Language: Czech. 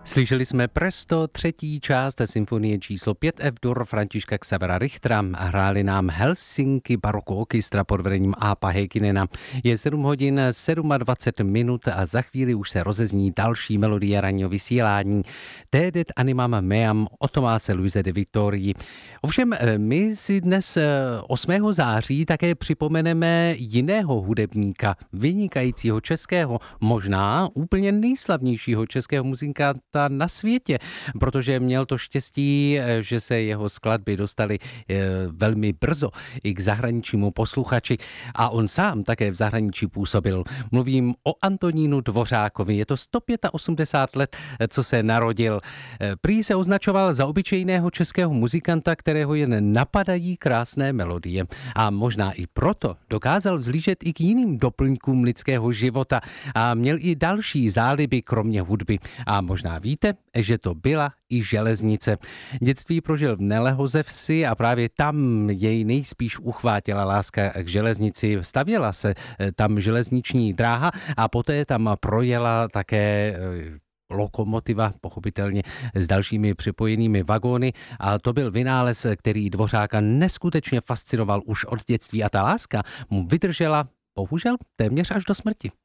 Slyšeli jsme Presto, třetí část symfonie číslo 5 F-dur Františka Xavera Richtera a hráli nám Helsinki Baroko Orchestra pod vedením Aapo Heikinena. Je 7 hodin 27 minut a za chvíli už se rozezní další melodie ranního vysílání. Tedet animam meam od Tomáse Luise de Vittorii. Ovšem, my si dnes 8. září také připomeneme jiného hudebníka, vynikajícího českého, možná úplně nejslavnějšího českého muzikanta na světě, protože měl to štěstí, že se jeho skladby dostaly velmi brzo i k zahraničnímu posluchači a on sám také v zahraničí působil. Mluvím o Antonínu Dvořákovi. Je to 185 let, co se narodil. Prý se označoval za obyčejného českého muzikanta, kterého jen napadají krásné melodie. A možná i proto dokázal vzlížet i k jiným doplňkům lidského života a měl i další záliby kromě hudby. A možná víte, že to byla i železnice. Dětství prožil v Nelehoze vsi a právě tam jej nejspíš uchvátila láska k železnici. Stavěla se tam železniční dráha a poté tam projela také lokomotiva, pochopitelně s dalšími připojenými vagóny, a to byl vynález, který Dvořáka neskutečně fascinoval už od dětství a ta láska mu vydržela bohužel téměř až do smrti.